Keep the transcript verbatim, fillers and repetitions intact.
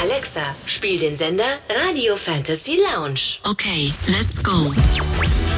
Alexa, spiel den Sender Radio Fantasy Lounge. Okay, let's go.